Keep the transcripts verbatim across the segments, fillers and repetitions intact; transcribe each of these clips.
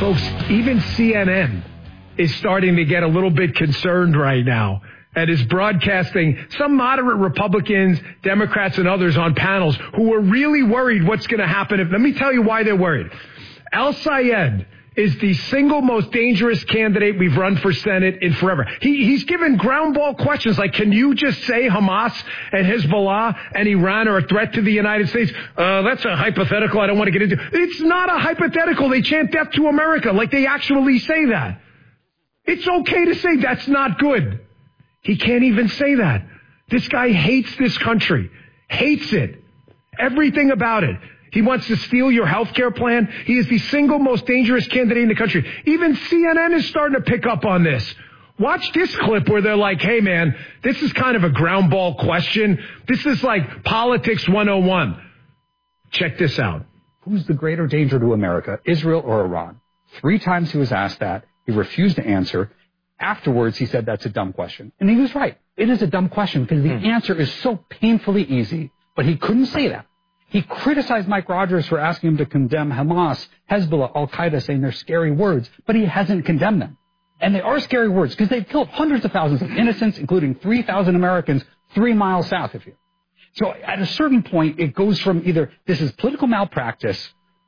Folks, even C N N is starting to get a little bit concerned right now and is broadcasting some moderate Republicans, Democrats, and others on panels who are really worried what's going to happen. If, let me tell you why they're worried. El-Sayed is the single most dangerous candidate we've run for Senate in forever. He, he's given ground ball questions like, can you just say Hamas and Hezbollah and Iran are a threat to the United States? Uh, that's a hypothetical I don't want to get into. It's not a hypothetical. They chant death to America like they actually say that. It's okay to say that's not good. He can't even say that. This guy hates this country, hates it, everything about it. He wants to steal your health care plan. He is the single most dangerous candidate in the country. Even C N N is starting to pick up on this. Watch this clip where they're like, hey, man, this is kind of a ground ball question. This is like politics one oh one. Check this out. Who's the greater danger to America, Israel or Iran? Three times he was asked that. He refused to answer. Afterwards, he said that's a dumb question. And he was right. It is a dumb question because the mm. answer is so painfully easy. But he couldn't say that. He criticized Mike Rogers for asking him to condemn Hamas, Hezbollah, Al-Qaeda, saying they're scary words, but he hasn't condemned them. And they are scary words because they've killed hundreds of thousands of innocents, including three thousand Americans three miles south of here. So at a certain point, it goes from either this is political malpractice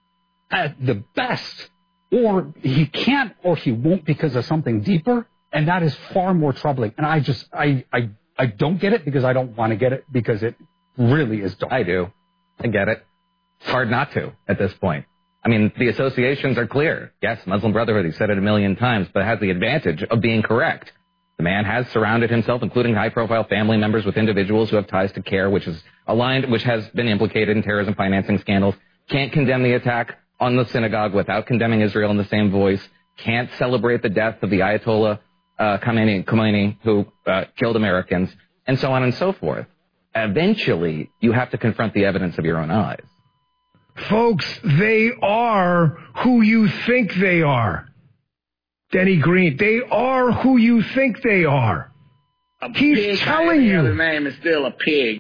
at the best, or he can't or he won't because of something deeper, and that is far more troubling. And I just, I, I, I don't get it because I don't want to get it because it really is dark. I do. I get it. It's hard not to at this point. I mean, the associations are clear. Yes, Muslim Brotherhood, he said it a million times, but it has the advantage of being correct. The man has surrounded himself, including high-profile family members, with individuals who have ties to CAIR, which is aligned, which has been implicated in terrorism financing scandals. Can't condemn the attack on the synagogue without condemning Israel in the same voice. Can't celebrate the death of the Ayatollah uh, Khomeini, Khomeini, who uh, killed Americans, and so on and so forth. Eventually, you have to confront the evidence of your own eyes. Folks, they are who you think they are. Denny Green, they are who you think they are. A He's pig telling you. The name is still a pig.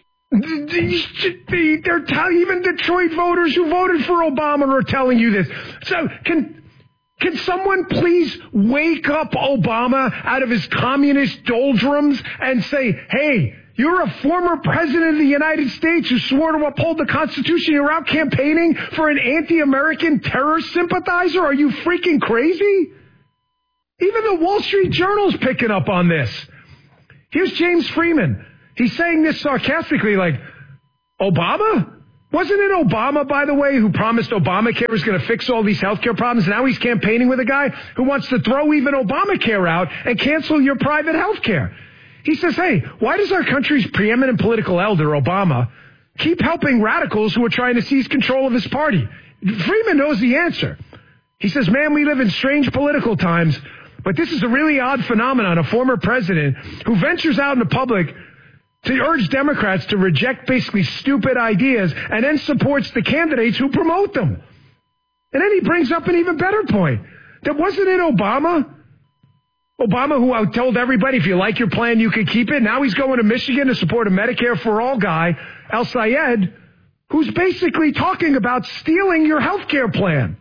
They're telling, even Detroit voters who voted for Obama are telling you this. So can can someone please wake up Obama out of his communist doldrums and say, hey, you're a former president of the United States who swore to uphold the Constitution. You're out campaigning for an anti-American terror sympathizer? Are you freaking crazy? Even the Wall Street Journal's picking up on this. Here's James Freeman. He's saying this sarcastically like, Obama? Wasn't it Obama, by the way, who promised Obamacare was going to fix all these health care problems? Now he's campaigning with a guy who wants to throw even Obamacare out and cancel your private health care. He says, hey, why does our country's preeminent political elder, Obama, keep helping radicals who are trying to seize control of his party? Freeman knows the answer. He says, man, we live in strange political times, but this is a really odd phenomenon, a former president who ventures out in the public to urge Democrats to reject basically stupid ideas and then supports the candidates who promote them. And then he brings up an even better point. That wasn't it Obama? Obama, who told everybody, if you like your plan, you can keep it. Now he's going to Michigan to support a Medicare for All guy, El-Sayed, who's basically talking about stealing your health care plan.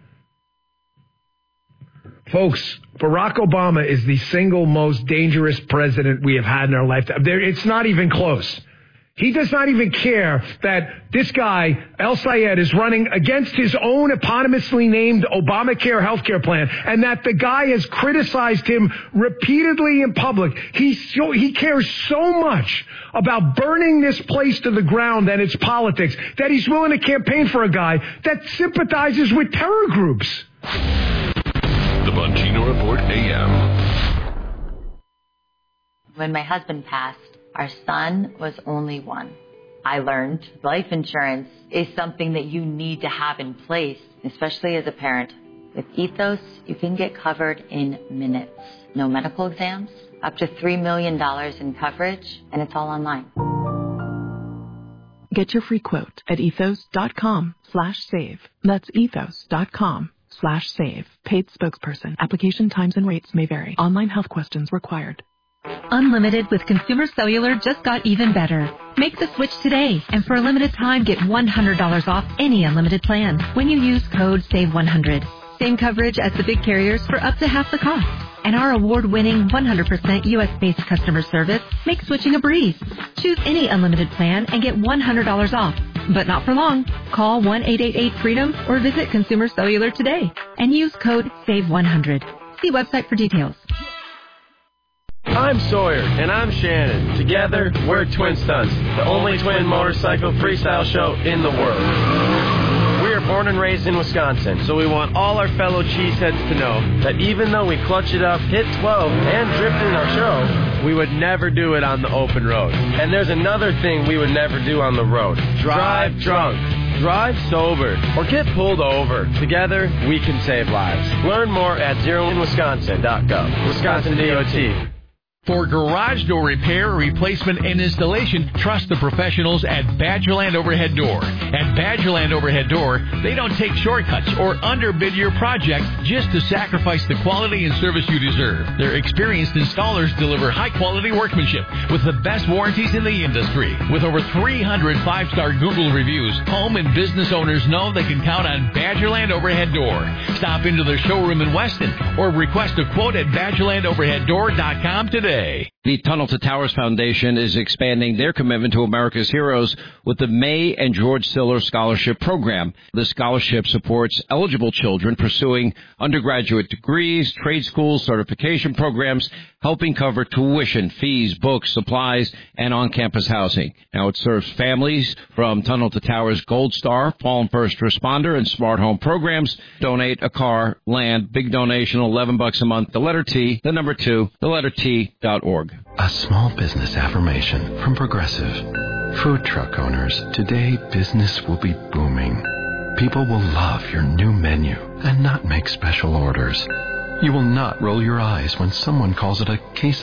Folks, Barack Obama is the single most dangerous president we have had in our lifetime. There, it's not even close. He does not even care that this guy, El-Sayed, is running against his own eponymously named Obamacare healthcare plan, and that the guy has criticized him repeatedly in public. He, so, he cares so much about burning this place to the ground and its politics that he's willing to campaign for a guy that sympathizes with terror groups. The Bongino Report A M. When my husband passed, our son was only one. I learned life insurance is something that you need to have in place, especially as a parent. With Ethos, you can get covered in minutes. No medical exams, up to three million dollars in coverage, and it's all online. Get your free quote at ethos.com slash save. That's ethos.com slash save. Paid spokesperson. Application times and rates may vary. Online health questions required. Unlimited with Consumer Cellular just got even better. Make the switch today, and for a limited time, get one hundred dollars off any unlimited plan when you use code save one hundred. Same coverage as the big carriers for up to half the cost. And our award-winning one hundred percent U S-based customer service makes switching a breeze. Choose any unlimited plan and get one hundred dollars off. But not for long. Call one eight eight eight freedom or visit Consumer Cellular today and use code save one hundred. See website for details. I'm Sawyer, and I'm Shannon. Together, we're Twin Stunts, the only twin motorcycle freestyle show in the world. We are born and raised in Wisconsin, so we want all our fellow cheeseheads to know that even though we clutch it up, hit twelve, and drift in our show, we would never do it on the open road. And there's another thing we would never do on the road. Drive drunk. Drive sober or get pulled over. Together, we can save lives. Learn more at zero in wisconsin dot gov. Wisconsin D O T. For garage door repair, replacement, and installation, trust the professionals at Badgerland Overhead Door. At Badgerland Overhead Door, they don't take shortcuts or underbid your project just to sacrifice the quality and service you deserve. Their experienced installers deliver high-quality workmanship with the best warranties in the industry. With over three hundred five-star Google reviews, home and business owners know they can count on Badgerland Overhead Door. Stop into their showroom in Weston or request a quote at badgerland overhead door dot com today. The Tunnel to Towers Foundation is expanding their commitment to America's heroes with the May and George Siller Scholarship Program. The scholarship supports eligible children pursuing undergraduate degrees, trade schools, certification programs, helping cover tuition, fees, books, supplies, and on-campus housing. Now it serves families from Tunnel to Towers Gold Star, Fallen First Responder, and Smart Home programs. Donate a car, land, big donation, eleven bucks a month. The letter T, the number two, the letter T dot org. A small business affirmation from Progressive. Food truck owners, today business will be booming. People will love your new menu and not make special orders. You will not roll your eyes when someone calls it a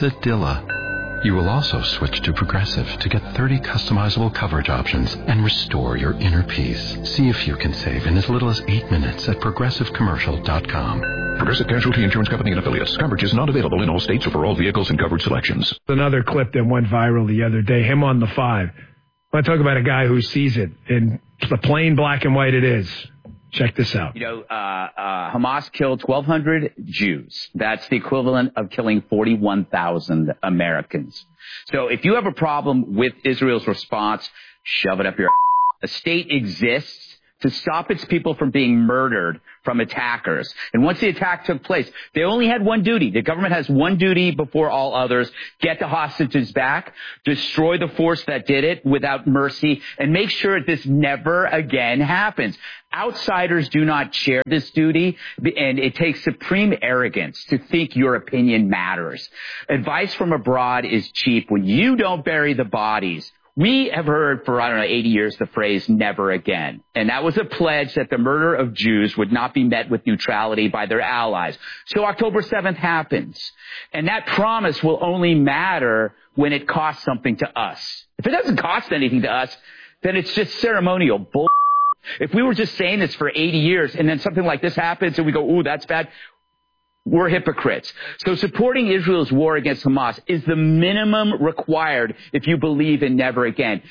quesadilla. You will also switch to Progressive to get thirty customizable coverage options and restore your inner peace. See if you can save in as little as eight minutes at progressive commercial dot com. Progressive Casualty Insurance Company and Affiliates. Coverage is not available in all states or for all vehicles and coverage selections. Another clip that went viral the other day, him on the five. I want to talk about a guy who sees it in the plain black and white it is. Check this out. You know, uh, uh, Hamas killed twelve hundred Jews. That's the equivalent of killing forty-one thousand Americans. So if you have a problem with Israel's response, shove it up your ass. A state exists to stop its people from being murdered from attackers. And once the attack took place, they only had one duty. The government has one duty before all others: get the hostages back, destroy the force that did it without mercy, and make sure this never again happens. Outsiders do not share this duty, and it takes supreme arrogance to think your opinion matters. Advice from abroad is cheap. When you don't bury the bodies, we have heard for, I don't know, eighty years the phrase never again. And that was a pledge that the murder of Jews would not be met with neutrality by their allies. So October seventh happens. And that promise will only matter when it costs something to us. If it doesn't cost anything to us, then it's just ceremonial bull. If we were just saying this for eighty years and then something like this happens and we go, ooh, that's bad, we're hypocrites. So supporting Israel's war against Hamas is the minimum required if you believe in never again.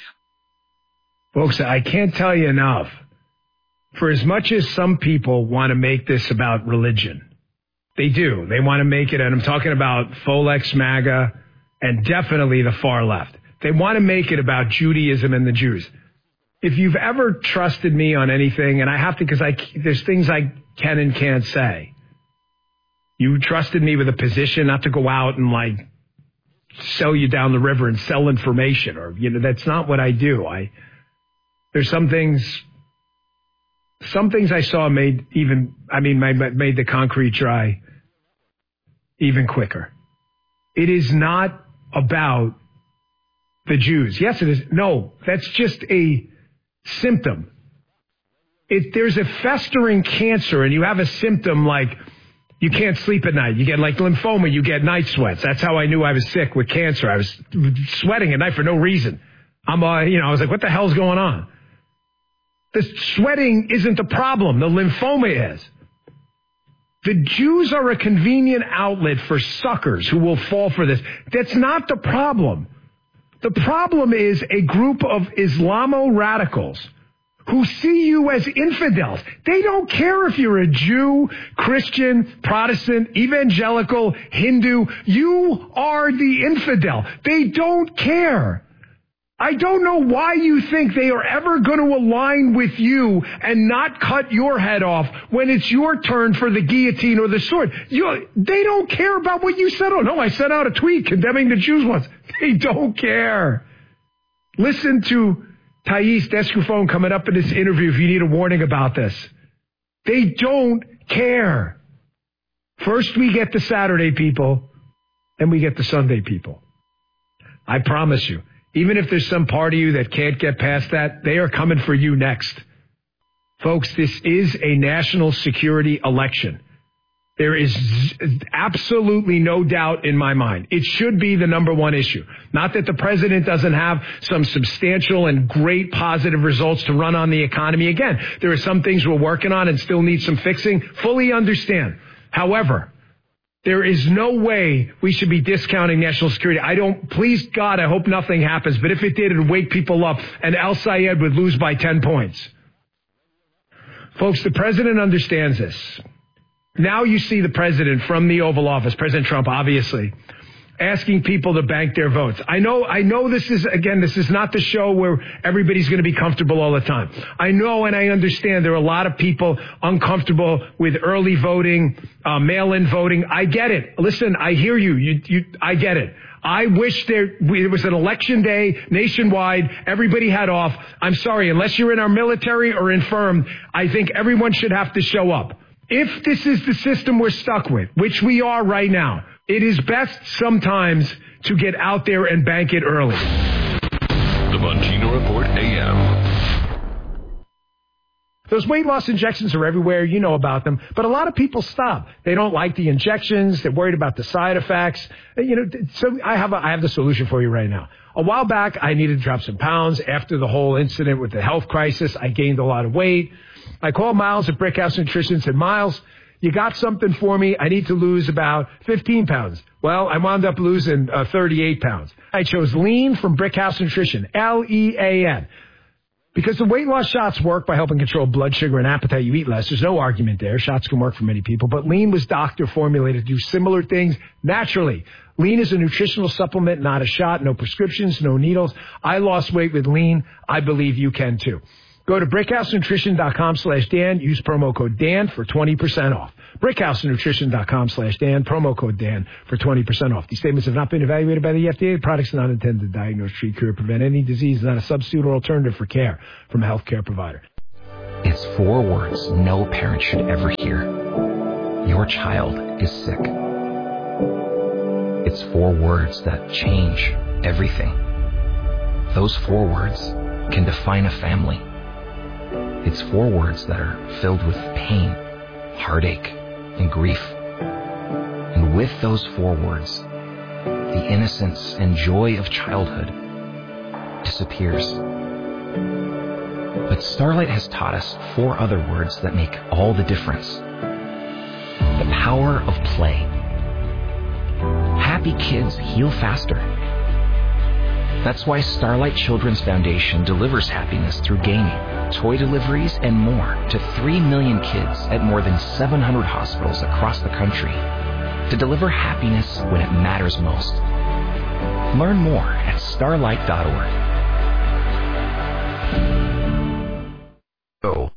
Folks, I can't tell you enough. For as much as some people want to make this about religion, they do. They want to make it, and I'm talking about Folex MAGA and definitely the far left. They want to make it about Judaism and the Jews. If you've ever trusted me on anything, and I have to because I, there's things I can and can't say. You trusted me with a position not to go out and, like, sell you down the river and sell information. Or, you know, that's not what I do. I There's some things, some things I saw made even, I mean, made the concrete dry even quicker. It is not about the Jews. Yes, it is. No, that's just a symptom. If there's a festering cancer and you have a symptom like you can't sleep at night, you get like lymphoma, you get night sweats. That's how I knew I was sick with cancer. I was sweating at night for no reason. I'm, uh, you know, I was like, what the hell's going on? The sweating isn't the problem. The lymphoma is. The Jews are a convenient outlet for suckers who will fall for this. That's not the problem. The problem is a group of Islamo radicals who see you as infidels. They don't care if you're a Jew, Christian, Protestant, evangelical, Hindu. You are the infidel. They don't care. I don't know why you think they are ever going to align with you and not cut your head off when it's your turn for the guillotine or the sword. You, they don't care about what you said. Oh, no, I sent out a tweet condemning the Jews once. They don't care. Listen to Thais Descoufon coming up in this interview if you need a warning about this. They don't care. First we get the Saturday people, and we get the Sunday people. I promise you. Even if there's some part of you that can't get past that, they are coming for you next. Folks, this is a national security election. There is absolutely no doubt in my mind. It should be the number one issue. Not that the president doesn't have some substantial and great positive results to run on the economy. Again, there are some things we're working on and still need some fixing. Fully understand. However, there is no way we should be discounting national security. I don't, please God, I hope nothing happens. But if it did, it would wake people up and Al Sayed would lose by ten points. Folks, the president understands this. Now you see the president from the Oval Office, President Trump, obviously, asking people to bank their votes. I know, I know this is, again, this is not the show where everybody's going to be comfortable all the time. I know and I understand there are a lot of people uncomfortable with early voting, uh, mail-in voting. I get it. Listen, I hear you. You, you, I get it. I wish there, it was an election day nationwide. Everybody had off. I'm sorry, unless you're in our military or infirm, I think everyone should have to show up. If this is the system we're stuck with, which we are right now, it is best sometimes to get out there and bank it early. The Bongino Report A M. Those weight loss injections are everywhere. You know about them. But a lot of people stop. They don't like the injections. They're worried about the side effects. You know, so I have a, I have the solution for you right now. A while back, I needed to drop some pounds. After the whole incident with the health crisis, I gained a lot of weight. I called Miles at Brickhouse Nutrition and said, Miles, you got something for me? I need to lose about fifteen pounds. Well, I wound up losing uh, thirty-eight pounds. I chose Lean from Brickhouse Nutrition, L E A N. Because the weight loss shots work by helping control blood sugar and appetite, you eat less. There's no argument there. Shots can work for many people. But Lean was doctor formulated to do similar things naturally. Lean is a nutritional supplement, not a shot. No prescriptions, no needles. I lost weight with Lean. I believe you can too. Go to brickhousenutrition.com slash Dan. Use promo code Dan for twenty percent off. brickhousenutrition.com slash Dan. Promo code Dan for twenty percent off. These statements have not been evaluated by the F D A. The products are not intended to diagnose, treat, cure, prevent any disease. Not a substitute or alternative for care from a healthcare provider. It's four words no parent should ever hear. Your child is sick. It's four words that change everything. Those four words can define a family. It's four words that are filled with pain, heartache, and grief. And with those four words, the innocence and joy of childhood disappears. But Starlight has taught us four other words that make all the difference. The power of play. Happy kids heal faster. That's why Starlight Children's Foundation delivers happiness through gaming, toy deliveries, and more to three million kids at more than seven hundred hospitals across the country to deliver happiness when it matters most. Learn more at starlight dot org. Oh.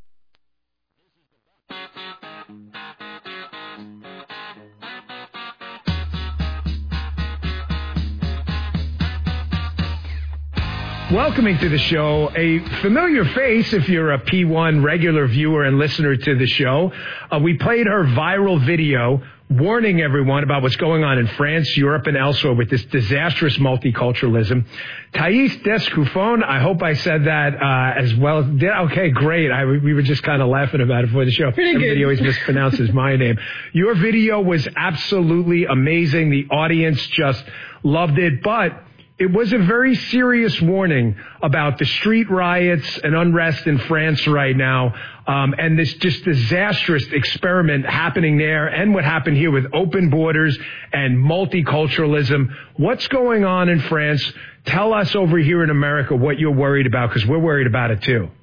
Welcoming to the show, a familiar face if you're a P one regular viewer and listener to the show. Uh, we played her viral video warning everyone about what's going on in France, Europe, and elsewhere with this disastrous multiculturalism. Thais Descoufon, I hope I said that uh, as well. Okay, great. I, we were just kind of laughing about it before the show. Pretty Everybody good. always mispronounces my name. Your video was absolutely amazing. The audience just loved it, but it was a very serious warning about the street riots and unrest in France right now, um, and this just disastrous experiment happening there and what happened here with open borders and multiculturalism. What's going on in France? Tell us over here in America what you're worried about, because we're worried about it too.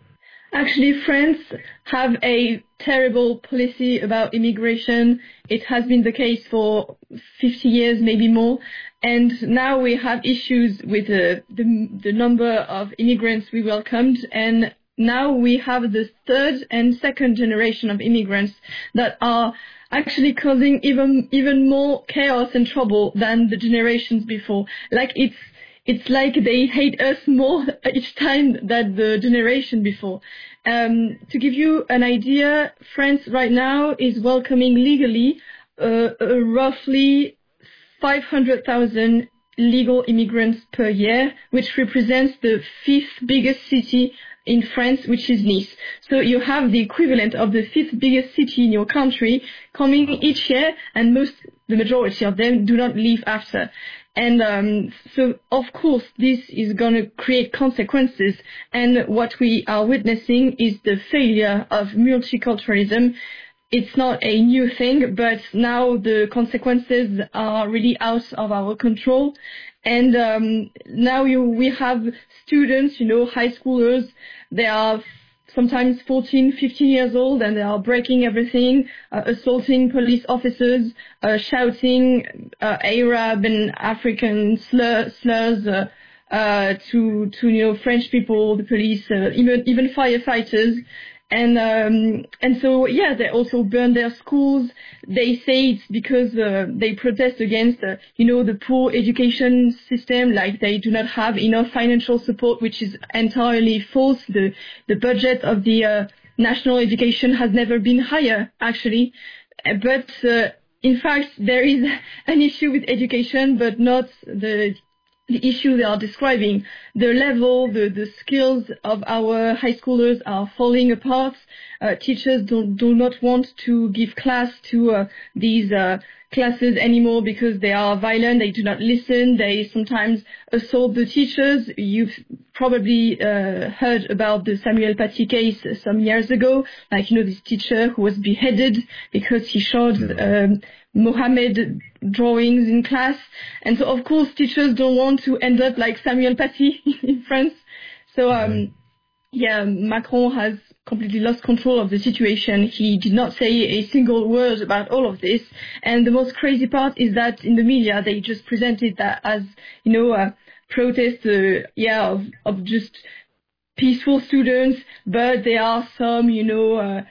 Actually, France have a terrible policy about immigration. It has been the case for fifty years, maybe more. And now we have issues with uh, the, the number of immigrants we welcomed. And now we have the third and second generation of immigrants that are actually causing even even more chaos and trouble than the generations before. Like it's it's like they hate us more each time than the generation before. Um, to give you an idea, France right now is welcoming legally uh, uh, roughly five hundred thousand legal immigrants per year, which represents the fifth biggest city in France, which is Nice. So you have the equivalent of the fifth biggest city in your country coming each year, and most, the majority of them do not leave after. And um, so, of course, this is going to create consequences. And what we are witnessing is the failure of multiculturalism. It's not a new thing, but now the consequences are really out of our control. And um, now you, we have students, you know, high schoolers, they are sometimes fourteen, fifteen years old, and they are breaking everything, uh, assaulting police officers, uh, shouting uh, Arab and African slur, slurs uh, uh, to, to, you know, French people, the police, uh, even even firefighters. And um, and so, yeah, they also burn their schools. They say it's because uh, they protest against, uh, you know, the poor education system, like they do not have enough financial support, which is entirely false. The the budget of the uh, national education has never been higher, actually. But uh, in fact, there is an issue with education, but not the the issue they are describing. The level, the, the skills of our high schoolers are falling apart. Uh, teachers don't, do not want to give class to uh, these uh, classes anymore because they are violent. They do not listen. They sometimes assault the teachers. You've probably uh, heard about the Samuel Paty case some years ago. Like, you know, this teacher who was beheaded because he showed um, Mohammed drawings in class. And so, of course, teachers don't want to end up like Samuel Paty in France. So, um, yeah, Macron has completely lost control of the situation. He did not say a single word about all of this. And the most crazy part is that in the media, they just presented that as, you know, a protest, uh, yeah, of, of just peaceful students, but there are some, you know, uh,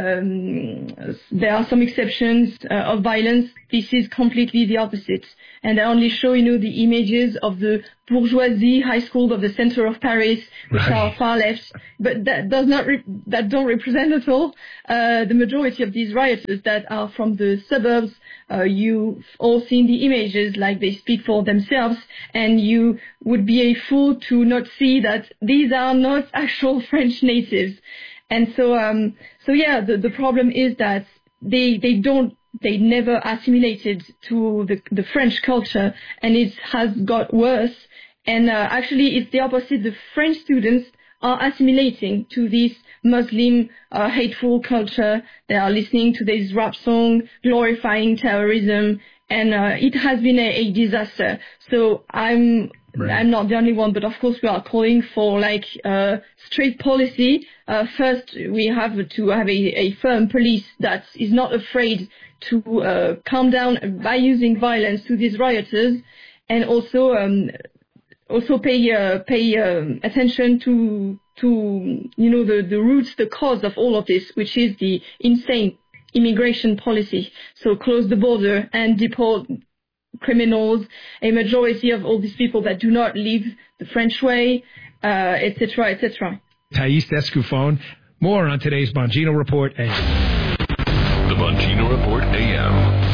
Um, there are some exceptions uh, of violence. This is completely the opposite. And I only show, you know, the images of the bourgeoisie high school of the center of Paris, which right. are far left, but that does not, re- that don't represent at all uh, the majority of these rioters that are from the suburbs. Uh, you've all seen the images, like they speak for themselves, and you would be a fool to not see that these are not actual French natives. And so, um, so yeah, the, the problem is that they, they don't, they never assimilated to the, the French culture, and it has got worse. And, uh, actually it's the opposite. The French students are assimilating to this Muslim, uh, hateful culture. They are listening to this rap song glorifying terrorism, and, uh, it has been a, a disaster. So I'm, Right. I'm not the only one, but of course we are calling for like uh, straight policy. Uh, first, we have to have a, a firm police that is not afraid to uh, calm down by using violence to these rioters, and also um, also pay uh, pay um, attention to to you know the the roots, the cause of all of this, which is the insane immigration policy. So close the border and deport criminals, a majority of all these people that do not live the French way, uh, et cetera, et cetera. Thais Descoufon. More on today's Bongino Report A M. The Bongino Report A M.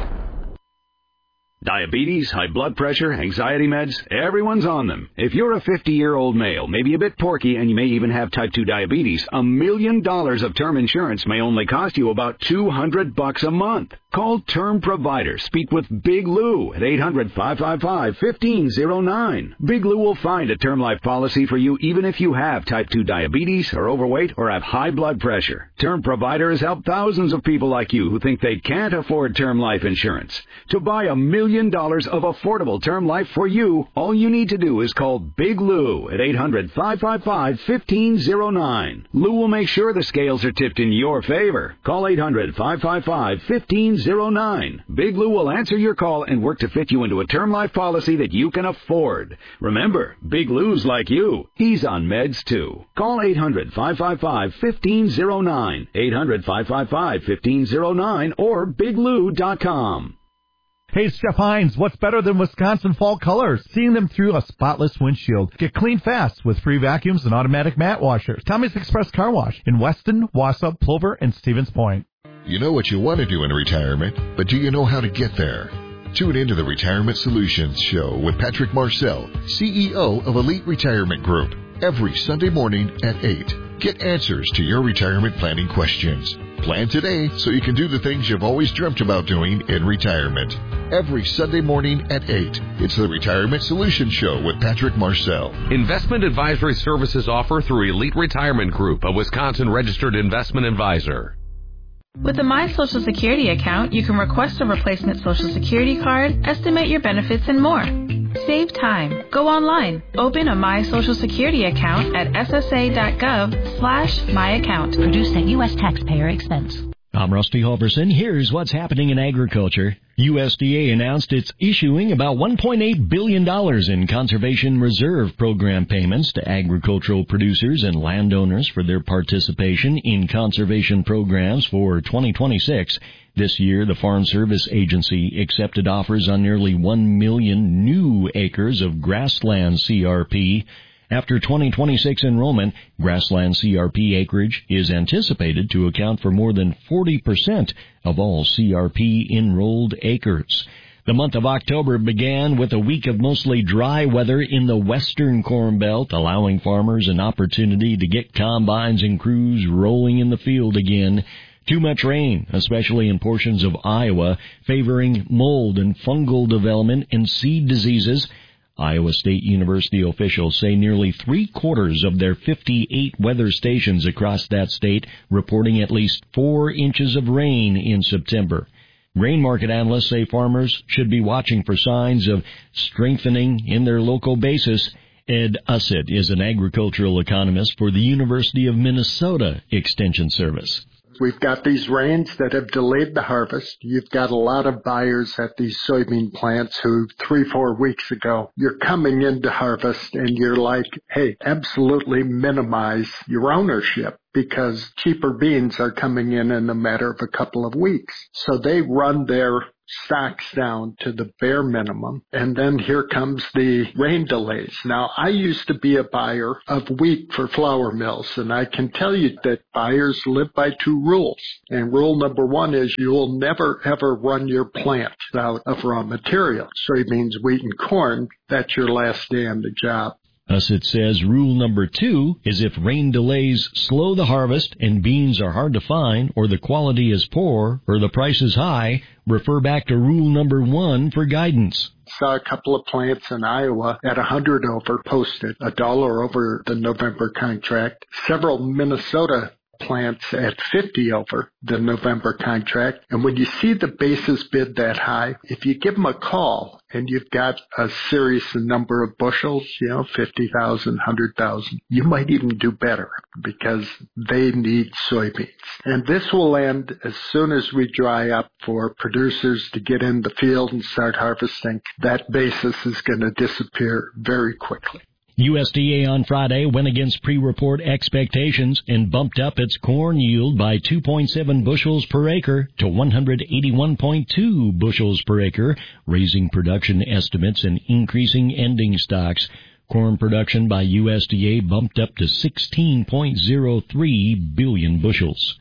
Diabetes, high blood pressure, anxiety meds, everyone's on them. If you're a fifty-year-old male, maybe a bit porky, and you may even have type two diabetes, a million dollars of term insurance may only cost you about two hundred bucks a month. Call Term Provider. Speak with Big Lou at eight hundred, five five five, one five zero nine. Big Lou will find a term life policy for you even if you have type two diabetes, are overweight, or have high blood pressure. Term Provider has helped thousands of people like you who think they can't afford term life insurance. To buy a million million dollars of affordable term life for you. All you need to do is call Big Lou at eight hundred, five five five, one five zero nine. Lou will make sure the scales are tipped in your favor. Call eight hundred, five five five, one five zero nine. Big Lou will answer your call and work to fit you into a term life policy that you can afford. Remember, Big Lou's like you. He's on meds too. Call eight hundred, five five five, one five zero nine. eight hundred, five five five, one five zero nine or big lou dot com. Hey, it's Jeff Hines. What's better than Wisconsin fall colors? Seeing them through a spotless windshield. Get clean fast with free vacuums and automatic mat washers. Tommy's Express Car Wash in Weston, Wausau, Plover, and Stevens Point. You know what you want to do in retirement, but do you know how to get there? Tune into the Retirement Solutions Show with Patrick Marcel, C E O of Elite Retirement Group, every Sunday morning at eight. Get answers to your retirement planning questions. Plan today so you can do the things you've always dreamt about doing in retirement. Every Sunday morning at eight. It's the Retirement Solutions Show with Patrick Marcel. Investment advisory services offered through Elite Retirement Group, a Wisconsin registered investment advisor. With a My Social Security account, you can request a replacement Social Security card, estimate your benefits, and more. Save time. Go online. Open a My Social Security account at ssa.gov slash my account. Produced at U S taxpayer expense. I'm Rusty Halverson. Here's what's happening in agriculture. U S D A announced it's issuing about one point eight billion dollars in Conservation Reserve Program payments to agricultural producers and landowners for their participation in conservation programs for twenty twenty-six. This year, the Farm Service Agency accepted offers on nearly one million new acres of grassland C R P. After twenty twenty-six enrollment, grassland C R P acreage is anticipated to account for more than forty percent of all C R P enrolled acres. The month of October began with a week of mostly dry weather in the western Corn Belt, allowing farmers an opportunity to get combines and crews rolling in the field again. Too much rain, especially in portions of Iowa, favoring mold and fungal development and seed diseases. Iowa State University officials say nearly three-quarters of their fifty-eight weather stations across that state reporting at least four inches of rain in September. Grain market analysts say farmers should be watching for signs of strengthening in their local basis. Ed Ussett is an agricultural economist for the University of Minnesota Extension Service. We've got these rains that have delayed the harvest. You've got a lot of buyers at these soybean plants who three, four weeks ago, you're coming into harvest and you're like, hey, absolutely minimize your ownership because cheaper beans are coming in in a matter of a couple of weeks. So they run their stocks down to the bare minimum, and then here comes the rain delays. Now, I used to be a buyer of wheat for flour mills, and I can tell you that buyers live by two rules. And rule number one is you'll never, ever run your plant out of raw material. Soybeans, wheat, and corn, that's your last day on the job. Ussett says rule number two is if rain delays slow the harvest and beans are hard to find or the quality is poor or the price is high, refer back to rule number one for guidance. Saw a couple of plants in Iowa at one hundred over posted, a dollar over the November contract. Several Minnesota plants at fifty over the November contract. And when you see the basis bid that high, if you give them a call and you've got a serious number of bushels, you know, fifty thousand, one hundred thousand, you might even do better because they need soybeans. And this will end as soon as we dry up for producers to get in the field and start harvesting. That basis is going to disappear very quickly. U S D A on Friday went against pre-report expectations and bumped up its corn yield by two point seven bushels per acre to one hundred eighty-one point two bushels per acre, raising production estimates and increasing ending stocks. Corn production by U S D A bumped up to sixteen point oh three billion bushels.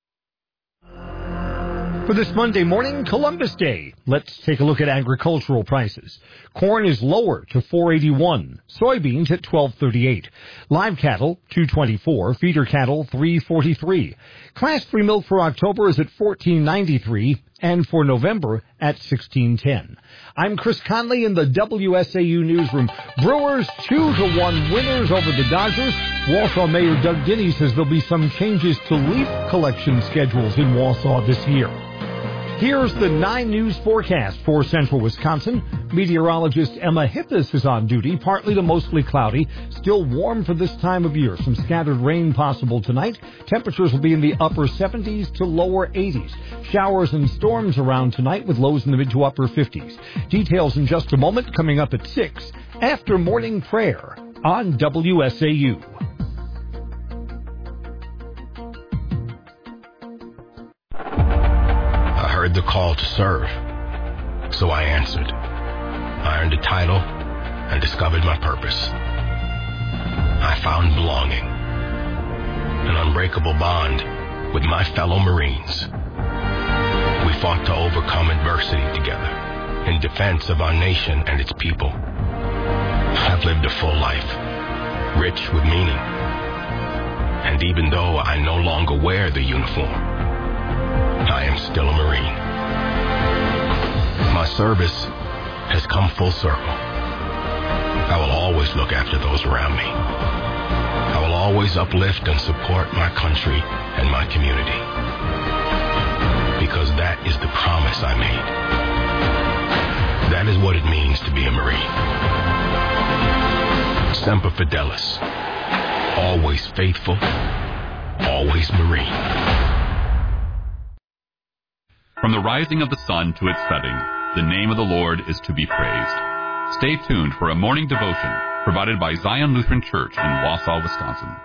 For this Monday morning, Columbus Day, let's take a look at agricultural prices. Corn is lower to four eighty-one, soybeans at twelve thirty-eight, live cattle two twenty-four, feeder cattle three forty-three. Class three milk for October is at fourteen ninety-three, and for November at sixteen ten. I'm Chris Conley in the W S A U newsroom. Brewers two to one winners over the Dodgers. Wausau Mayor Doug Dinney says there'll be some changes to leaf collection schedules in Wausau this year. Here's the nine News forecast for central Wisconsin. Meteorologist Emma Hippis is on duty, partly to mostly cloudy. Still warm for this time of year. Some scattered rain possible tonight. Temperatures will be in the upper seventies to lower eighties. Showers and storms around tonight with lows in the mid to upper fifties. Details in just a moment, coming up at six after morning prayer on W S A U. I heard the call to serve, so I answered. I earned a title and discovered my purpose. I found belonging, an unbreakable bond with my fellow Marines. We fought to overcome adversity together in defense of our nation and its people. I've lived a full life, rich with meaning. And even though I no longer wear the uniform, I am still a Marine. My service has come full circle. I will always look after those around me. I will always uplift and support my country and my community. Because that is the promise I made. That is what it means to be a Marine. Semper Fidelis. Always faithful. Always Marine. From the rising of the sun to its setting, the name of the Lord is to be praised. Stay tuned for a morning devotion provided by Zion Lutheran Church in Wausau, Wisconsin.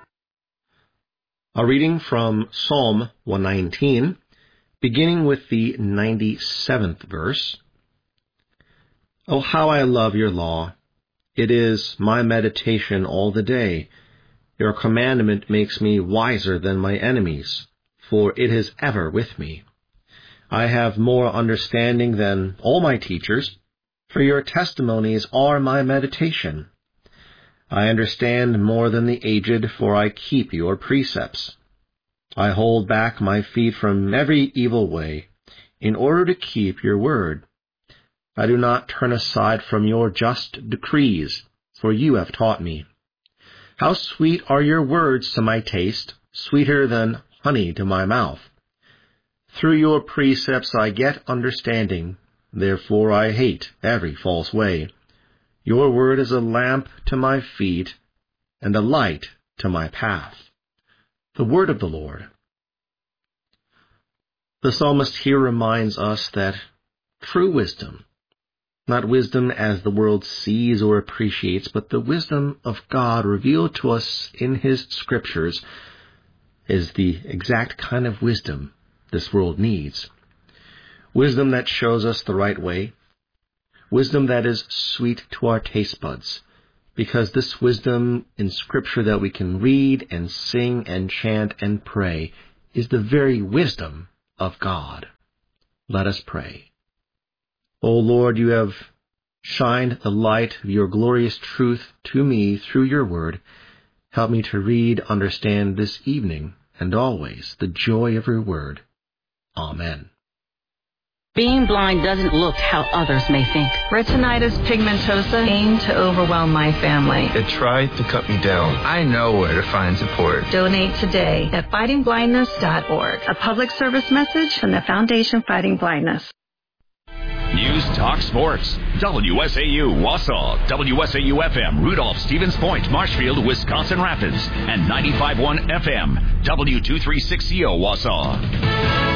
A reading from Psalm one nineteen, beginning with the ninety-seventh verse. Oh, how I love your law! It is my meditation all the day. Your commandment makes me wiser than my enemies, for it is ever with me. I have more understanding than all my teachers, for your testimonies are my meditation. I understand more than the aged, for I keep your precepts. I hold back my feet from every evil way, in order to keep your word. I do not turn aside from your just decrees, for you have taught me. How sweet are your words to my taste, sweeter than honey to my mouth. Through your precepts I get understanding, therefore I hate every false way. Your word is a lamp to my feet and a light to my path. The word of the Lord. The psalmist here reminds us that true wisdom, not wisdom as the world sees or appreciates, but the wisdom of God revealed to us in his scriptures, is the exact kind of wisdom this world needs. Wisdom that shows us the right way. Wisdom that is sweet to our taste buds. Because this wisdom in Scripture that we can read and sing and chant and pray is the very wisdom of God. Let us pray. O Lord, you have shined the light of your glorious truth to me through your word. Help me to read, understand this evening, and always the joy of your word. Amen. Being blind doesn't look how others may think. Retinitis pigmentosa aimed to overwhelm my family. It tried to cut me down. I know where to find support. Donate today at fighting blindness dot org. A public service message from the Foundation Fighting Blindness. News Talk Sports. W S A U Wausau, W S A U F M Rudolph, Stevens Point, Marshfield, Wisconsin Rapids, and ninety-five point one F M W two thirty-six C O Wausau.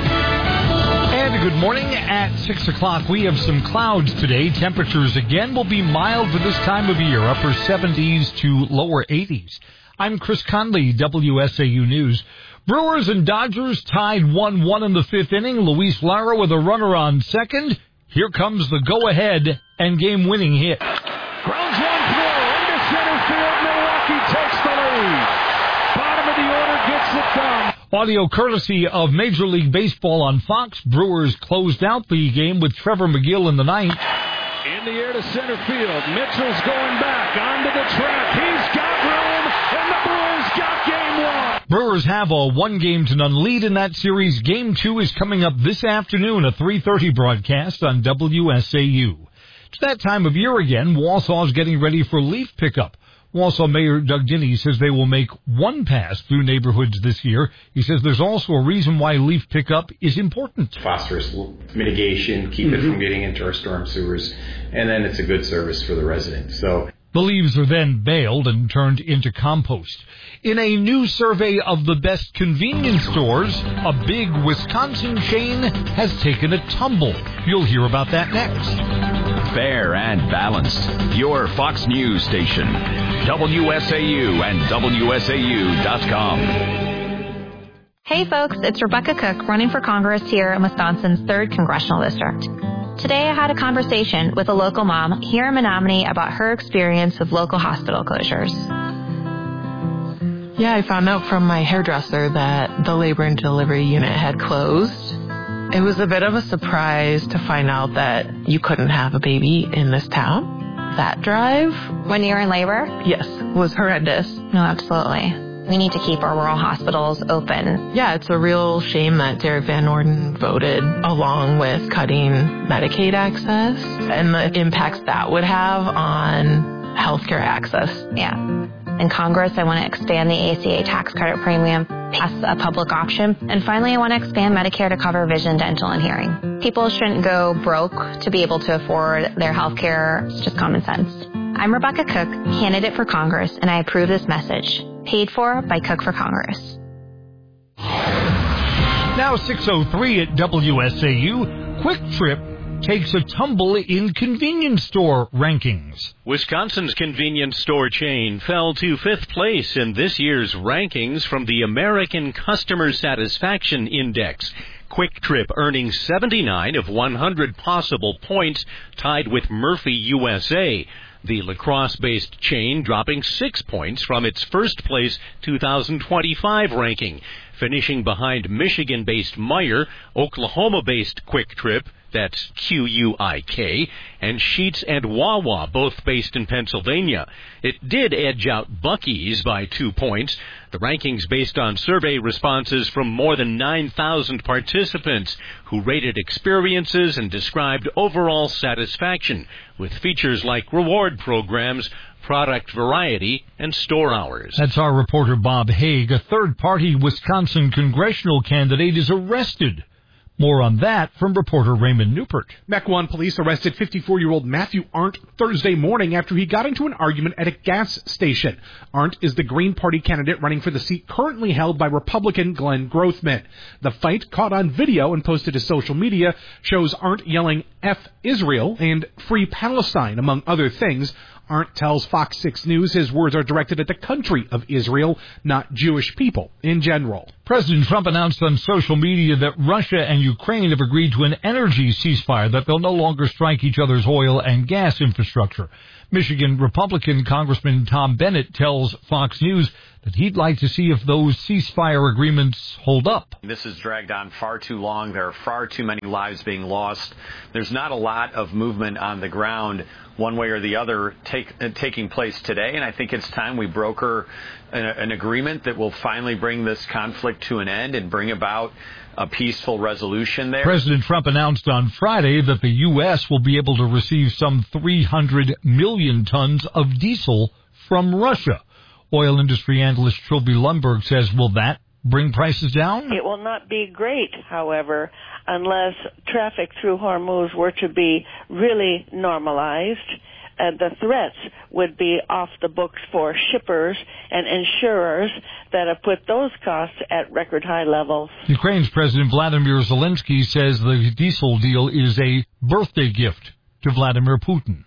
And good morning. At six o'clock, we have some clouds today. Temperatures again will be mild for this time of year, upper seventies to lower eighties. I'm Chris Conley, W S A U News. Brewers and Dodgers tied one one in the fifth inning. Luis Lara with a runner on second. Here comes the go-ahead and game-winning hit. Grounds one through into center field. Milwaukee takes the lead. Bottom of the order gets it done. Audio courtesy of Major League Baseball on Fox. Brewers closed out the game with Trevor McGill in the ninth. In the air to center field. Mitchell's going back onto the track. He's got room, and the Brewers got game one. Brewers have a one-game to none lead in that series. Game two is coming up this afternoon, a three thirty broadcast on W S A U. It's that time of year again. Wausau's getting ready for leaf pickup. Wausau Mayor Doug Dinney says they will make one pass through neighborhoods this year. He says there's also a reason why leaf pickup is important. Phosphorus mitigation, keep mm-hmm. it from getting into our storm sewers, and then it's a good service for the residents. So the leaves are then baled and turned into compost. In a new survey of the best convenience stores, a big Wisconsin chain has taken a tumble. You'll hear about that next. Fair and balanced. Your Fox News station. W S A U and W S A U dot com. Hey folks, it's Rebecca Cook running for Congress here in Wisconsin's third Congressional District. Today I had a conversation with a local mom here in Menominee about her experience with local hospital closures. Yeah, I found out from my hairdresser that the labor and delivery unit had closed. It was a bit of a surprise to find out that you couldn't have a baby in this town. That drive. When you were in labor? Yes, was horrendous. No, absolutely. We need to keep our rural hospitals open. Yeah, it's a real shame that Derek Van Orden voted along with cutting Medicaid access and the impacts that would have on healthcare access. Yeah. In Congress, I want to expand the A C A tax credit premium, pass a public option, and finally, I want to expand Medicare to cover vision, dental, and hearing. People shouldn't go broke to be able to afford their healthcare. It's just common sense. I'm Rebecca Cook, candidate for Congress, and I approve this message. Paid for by Cook for Congress. Now six oh three at W S A U. Quick Trip takes a tumble in convenience store rankings. Wisconsin's convenience store chain fell to fifth place in this year's rankings from the American Customer Satisfaction Index. Quick Trip earning seventy-nine of one hundred possible points, tied with Murphy U S A. The La Crosse-based chain dropping six points from its first-place two thousand twenty-five ranking, finishing behind Michigan-based Meijer, Oklahoma-based Quick Trip, that's Q U I K, and Sheetz and Wawa, both based in Pennsylvania. It did edge out Buc-ee's by two points. The rankings based on survey responses from more than nine thousand participants who rated experiences and described overall satisfaction with features like reward programs, product variety, and store hours. That's our reporter Bob Haig. A third-party Wisconsin congressional candidate is arrested. More on that from reporter Raymond Newport. Mequon police arrested fifty-four-year-old Matthew Arndt Thursday morning after he got into an argument at a gas station. Arndt is the Green Party candidate running for the seat currently held by Republican Glenn Grothman. The fight, caught on video and posted to social media, shows Arndt yelling F Israel and Free Palestine, among other things. Arndt tells Fox six News his words are directed at the country of Israel, not Jewish people in general. President Trump announced on social media that Russia and Ukraine have agreed to an energy ceasefire, that they'll no longer strike each other's oil and gas infrastructure. Michigan Republican Congressman Tom Bennett tells Fox News that he'd like to see if those ceasefire agreements hold up. This has dragged on far too long. There are far too many lives being lost. There's not a lot of movement on the ground one way or the other take, uh, taking place today, and I think it's time we broker an, an agreement that will finally bring this conflict to an end and bring about a peaceful resolution there. President Trump announced on Friday that the U S will be able to receive some three hundred million tons of diesel from Russia. Oil industry analyst Trilby Lundberg says, will that bring prices down? It will not be great, however, unless traffic through Hormuz were to be really normalized. Uh, the threats would be off the books for shippers and insurers that have put those costs at record high levels. Ukraine's President Vladimir Zelensky says the diesel deal is a birthday gift to Vladimir Putin.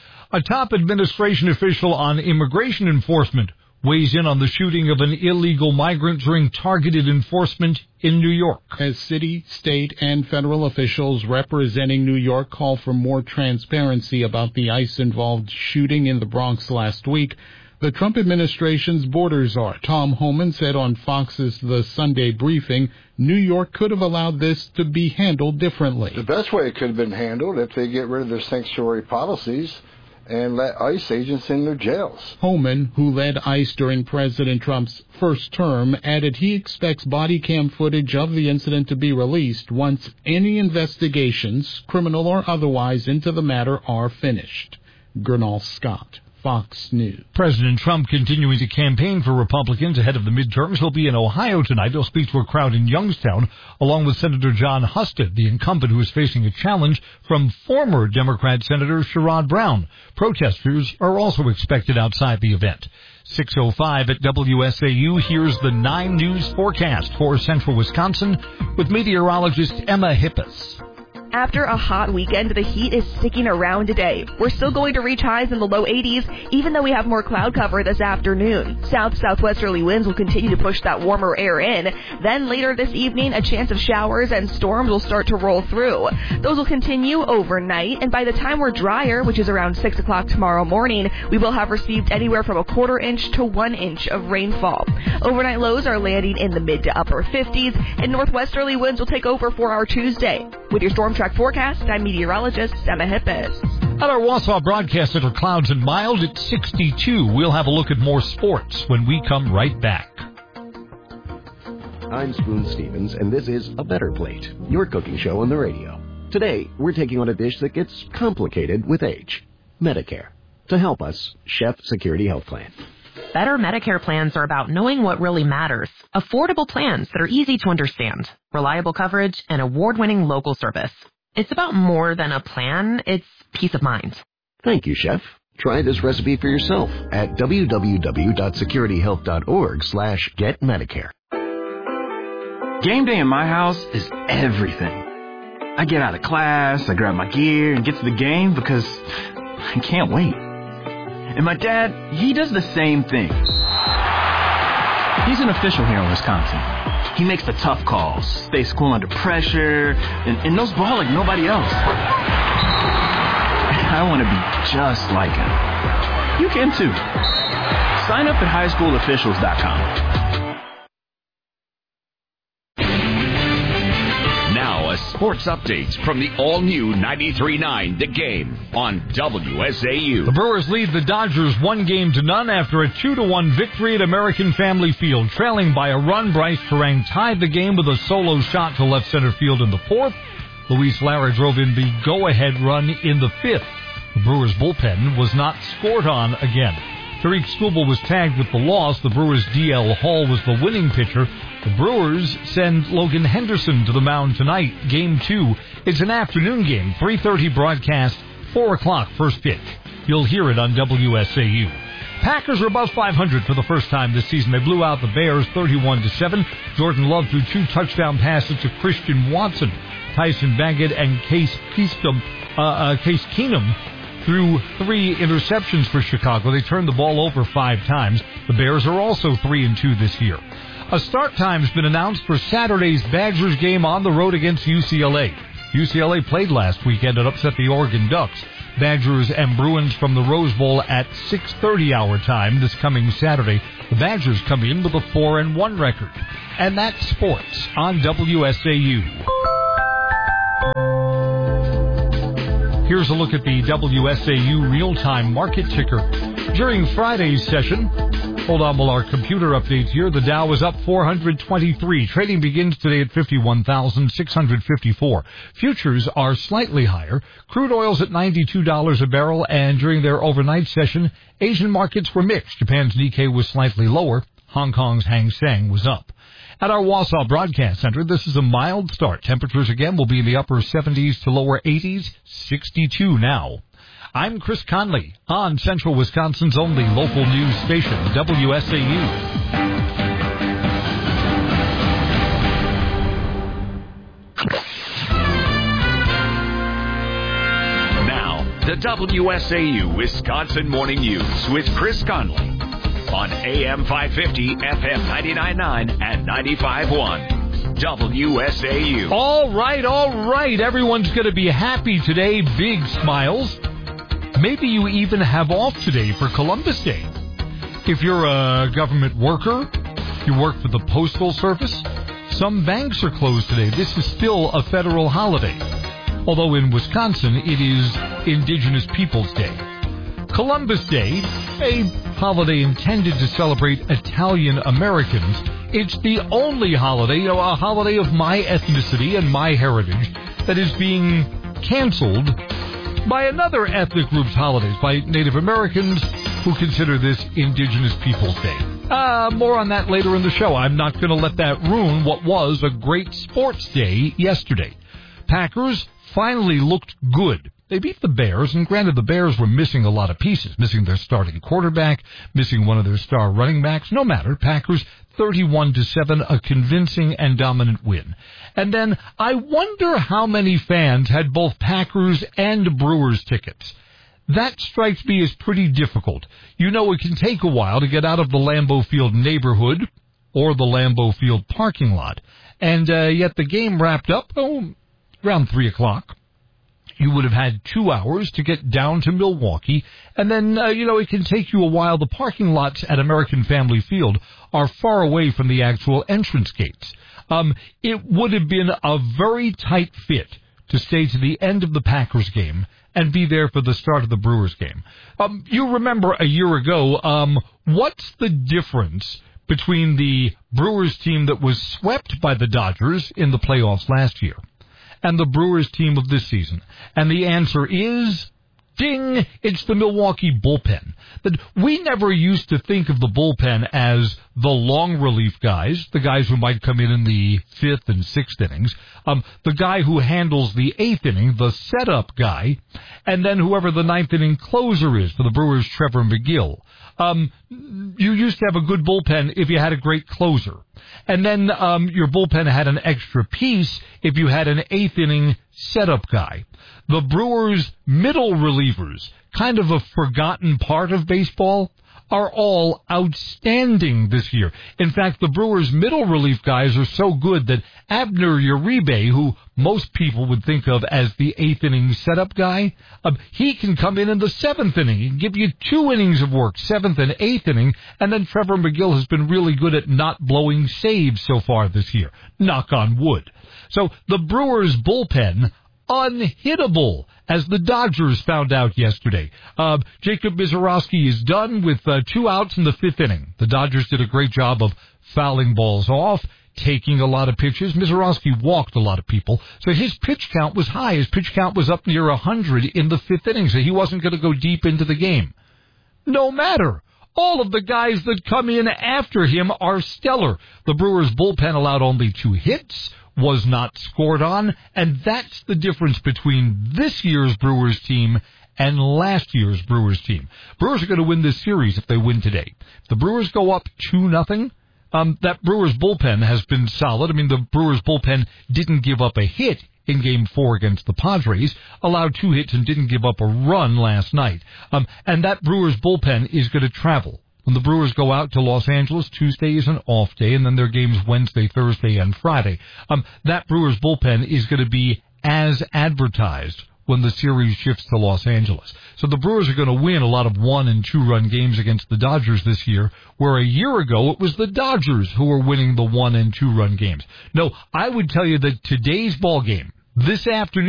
A top administration official on immigration enforcement weighs in on the shooting of an illegal migrant during targeted enforcement in New York. As city, state, and federal officials representing New York call for more transparency about the ICE-involved shooting in the Bronx last week, the Trump administration's borders are. Tom Homan said on Fox's The Sunday Briefing, New York could have allowed this to be handled differently. The best way it could have been handled if they get rid of their sanctuary policies and let ICE agents in their jails. Homan, who led ICE during President Trump's first term, added he expects body cam footage of the incident to be released once any investigations, criminal or otherwise, into the matter are finished. Gernal Scott, Fox News. President Trump continuing to campaign for Republicans ahead of the midterms. He'll be in Ohio tonight. He'll speak to a crowd in Youngstown, along with Senator John Husted, the incumbent who is facing a challenge from former Democrat Senator Sherrod Brown. Protesters are also expected outside the event. six oh five at W S A U. Here's the nine News forecast for central Wisconsin with meteorologist Emma Hippis. After a hot weekend, the heat is sticking around today. We're still going to reach highs in the low eighties, even though we have more cloud cover this afternoon. South-southwesterly winds will continue to push that warmer air in. Then later this evening, a chance of showers and storms will start to roll through. Those will continue overnight, and by the time we're drier, which is around six o'clock tomorrow morning, we will have received anywhere from a quarter inch to one inch of rainfall. Overnight lows are landing in the mid to upper fifties, and northwesterly winds will take over for our Tuesday. With your Storm Track forecast, I'm meteorologist Emma Hippis. At our Wausau Broadcast Center, clouds and mild at sixty-two. We'll have a look at more sports when we come right back. I'm Spoon Stevens, and this is A Better Plate, your cooking show on the radio. Today, we're taking on a dish that gets complicated with age, Medicare. To help us, Chef Security Health Plan. Better Medicare plans are about knowing what really matters. Affordable plans that are easy to understand, reliable coverage, and award-winning local service. It's about more than a plan, it's peace of mind. Thank you, Chef. Try this recipe for yourself at w w w dot security health dot org slash get medicare. Game day in my house is everything. I get out of class, I grab my gear, and get to the game because I can't wait. And my dad, he does the same thing. He's an official here in Wisconsin. He makes the tough calls, stays cool under pressure, and, and knows ball like nobody else. I want to be just like him. You can too. Sign up at high school officials dot com. Now, a sports update from the all-new ninety-three point nine The Game on W S A U. The Brewers lead the Dodgers one game to none after a two to one victory at American Family Field. Trailing by a run, Bryce Terang tied the game with a solo shot to left center field in the fourth. Luis Lara drove in the go-ahead run in the fifth. The Brewers' bullpen was not scored on again. Tariq Skubal was tagged with the loss. The Brewers' D L Hall was the winning pitcher. The Brewers send Logan Henderson to the mound tonight, game two. It's an afternoon game, three thirty broadcast, four o'clock first pitch. You'll hear it on W S A U. Packers are above five hundred for the first time this season. They blew out the Bears thirty-one to seven. Jordan Love threw two touchdown passes to Christian Watson. Tyson Bagent and Case Keenum, uh, uh, Case Keenum threw three interceptions for Chicago. They turned the ball over five times. The Bears are also three and two this year. A start time's been announced for Saturday's Badgers game on the road against U C L A. U C L A played last weekend and upset the Oregon Ducks. Badgers and Bruins from the Rose Bowl at six thirty hour time this coming Saturday. The Badgers come in with a four and one record. And that's sports on W S A U. Here's a look at the W S A U real-time market ticker. During Friday's session, hold on while our computer updates here, the Dow is up four hundred twenty-three. Trading begins today at fifty-one thousand six hundred fifty-four. Futures are slightly higher. Crude oil's at ninety-two dollars a barrel, and during their overnight session, Asian markets were mixed. Japan's Nikkei was slightly lower. Hong Kong's Hang Seng was up. At our Wausau Broadcast Center, this is a mild start. Temperatures again will be in the upper seventies to lower eighties, sixty-two now. I'm Chris Conley on Central Wisconsin's only local news station, W S A U. Now, the W S A U Wisconsin Morning News with Chris Conley on A M five fifty, F M ninety-nine point nine, and ninety-five point one. W S A U. All right, all right. Everyone's going to be happy today. Big smiles. Maybe you even have off today for Columbus Day. If you're a government worker, you work for the Postal Service, some banks are closed today. This is still a federal holiday. Although in Wisconsin, it is Indigenous Peoples Day. Columbus Day, a holiday intended to celebrate Italian Americans. It's the only holiday, you know, a holiday of my ethnicity and my heritage that is being canceled by another ethnic group's holidays, by Native Americans who consider this Indigenous Peoples Day. Uh, more on that later in the show. I'm not going to let that ruin what was a great sports day yesterday. Packers finally looked good. They beat the Bears, and granted, the Bears were missing a lot of pieces, missing their starting quarterback, missing one of their star running backs. No matter, Packers thirty-one to seven, a convincing and dominant win. And then I wonder how many fans had both Packers and Brewers tickets. That strikes me as pretty difficult. You know, it can take a while to get out of the Lambeau Field neighborhood or the Lambeau Field parking lot. And uh, yet the game wrapped up oh, around three o'clock. You would have had two hours to get down to Milwaukee, and then, uh, you know, it can take you a while. The parking lots at American Family Field are far away from the actual entrance gates. Um, it would have been a very tight fit to stay to the end of the Packers game and be there for the start of the Brewers game. Um, you remember a year ago, um, what's the difference between the Brewers team that was swept by the Dodgers in the playoffs last year and the Brewers team of this season? And the answer is, ding, it's the Milwaukee bullpen. That we never used to think of the bullpen as the long relief guys, the guys who might come in in the fifth and sixth innings, um, the guy who handles the eighth inning, the setup guy, and then whoever the ninth inning closer is for the Brewers, Trevor McGill. Um, you used to have a good bullpen if you had a great closer. And then um, your bullpen had an extra piece if you had an eighth inning setup guy. The Brewers' middle relievers, kind of a forgotten part of baseball, are all outstanding this year. In fact, the Brewers' middle relief guys are so good that Abner Uribe, who most people would think of as the eighth inning setup guy, um, he can come in in the seventh inning. He can give you two innings of work, seventh and eighth inning, and then Trevor McGill has been really good at not blowing saves so far this year. Knock on wood. So the Brewers' bullpen, unhittable, as the Dodgers found out yesterday. Uh, Jacob Misiorowski is done with uh, two outs in the fifth inning. The Dodgers did a great job of fouling balls off, taking a lot of pitches. Misiorowski walked a lot of people, so his pitch count was high. His pitch count was up near one hundred in the fifth inning, so he wasn't going to go deep into the game. No matter. All of the guys that come in after him are stellar. The Brewers' bullpen allowed only two hits, was not scored on, and that's the difference between this year's Brewers team and last year's Brewers team. Brewers are going to win this series if they win today. If the Brewers go up two nothing, um, that Brewers bullpen has been solid. I mean, the Brewers bullpen didn't give up a hit in Game four against the Padres, allowed two hits and didn't give up a run last night. Um, and that Brewers bullpen is going to travel. When the Brewers go out to Los Angeles, Tuesday is an off day, and then their games Wednesday, Thursday, and Friday. Um, that Brewers bullpen is going to be as advertised when the series shifts to Los Angeles. So the Brewers are going to win a lot of one- and two-run games against the Dodgers this year, where a year ago it was the Dodgers who were winning the one- and two-run games. No, I would tell you that today's ball game, this afternoon,